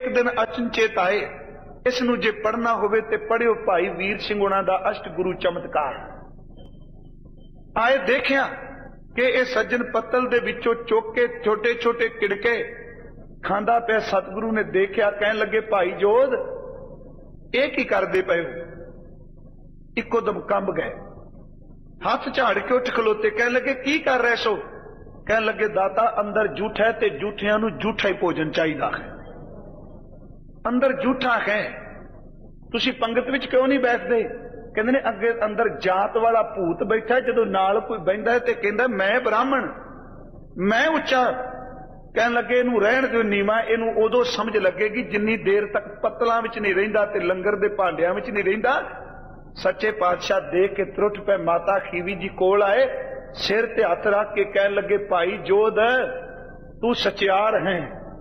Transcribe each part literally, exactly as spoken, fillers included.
एक दिन अचनचेत आए, इस नूं जे पढ़ना होवे ते पढ़ियो भाई वीर सिंह उन्हां दा अष्टगुरु चमत्कार। आए देखिया कि ये सज्जन पत्तल दे विचों चुक के छोटे छोटे किड़के खांदा पिया। सतगुरु ने देखिया, कहन लगे भाई जोध ये की करदे पए हो? इको दम कंब गए, हाथ झाड़ के उठ खलोते, कहन लगे की कर रहे सो? कहन लगे दाता अंदर झूठ है ते झूठियां नूं झूठा ही भोजन चाहिदा है, अंदर झूठा है। तुसी पंगत विच क्यों नहीं बैठदे? कहंदे ने अगे अंदर जात वाला भूत बैठा है, जदों नाल कोई बहिंदा है ते कहंदा मैं ब्राह्मण मैं उच्चा। कहन लगे इनू रहण दिओ नीवा, इनू उदों समझ लगेगी जिन्नी देर तक पत्तलां विच नहीं रहिंदा ते लंगर दे भांडियां विच नहीं रहिंदा। सच्चे पातशाह देख के त्रुट पे माता खीवी जी कोल आए, सिर ते हथ रख के कहन लगे भाई जोध तू सचियार है,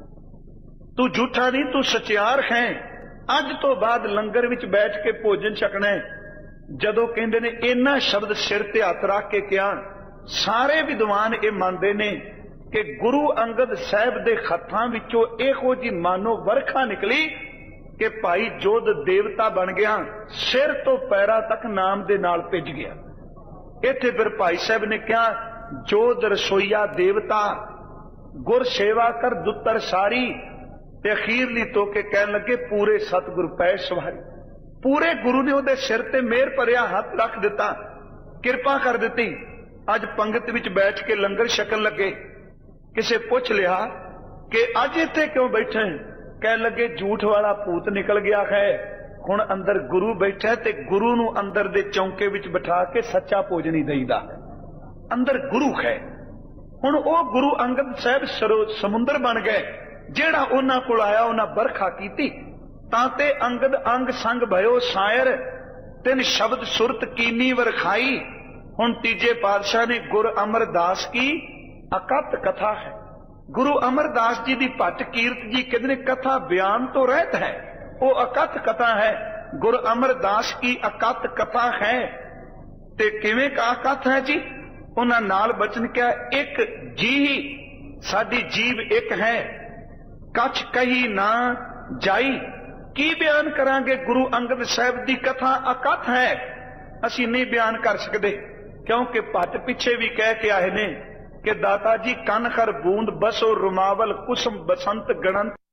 तू झूठा नहीं तू सचियार है। अज तो बाद लंगर विच बैठ के भोजन छकना है। जदों कहंदे ने इन्हां शब्द सिर ते हथ रख के कहा, सारे विद्वान ये मानते ने कि गुरु अंगद साहब दे खत्तां विचों इहो जी मानो वरखा निकली कि भाई जोध देवता बन गया, सिर तो पैरां तक नाम दे नाल भिज गया। इत्थे फिर भाई साहब ने कहा जोध रसोईया देवता, गुर सेवा कर दुत्तर सारी, ते अखीरली तो के कहन लगे पूरे सतगुर पै सवारी। पूरे गुरु ने उहदे सिर ते मेहर भरिया हथ रख दिता, किरपा कर दी। अज पंगत विच बैठ के लंगर छकन लगे। किसे पुछ लिया कि अज इत्थे क्यों बैठे? कहन लगे झूठ वाला भूत निकल गया है, हुण अंदर गुरु बैठा ते गुरु नूं अंदर दे चौंके विच बिठा के सच्चा भोजन ही दईदा। अंदर गुरु है। हुण ओ गुरु अंगद साहब सरो समुंदर बन गए, जेड़ा उन्हां कोल आया उन्हां बरखा कीती। ताते अंगद अंग संग भयो सायर, तिन शब्द सुरत कीनी वरखाई। हुण तीजे पातशाह ने गुर अमरदास की अकत कथा है। गुरु अमरदास जी दी भट्ट कीरत जी कहते कथा बयान तो रहत है, वो अकथ कथा है। गुरु अमरदास की अकथ कथा है। ते किवें का अकथ है जी? उन्हां नाल बचन क्या, एक जी साडी जीव एक है, कछ कही ना जाई। की बयान करांगे? गुरु अंगद साहब दी कथा अकथ है, असी नहीं बयान कर सकते, क्योंकि भट्ट पिछे भी कह के आए ने कि दाता जी कन खर बूंद बसो रुमावल कुसुम बसंत गणंत।